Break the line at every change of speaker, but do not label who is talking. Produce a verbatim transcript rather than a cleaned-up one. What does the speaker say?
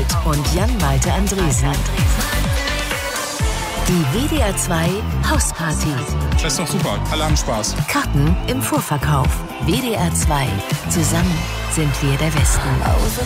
Schmidt und Jan-Malte Andresen. Die W D R zwei Hausparty.
Das ist doch super. Alle haben Spaß.
Karten im Vorverkauf. W D R zwei. Zusammen sind wir der Westen.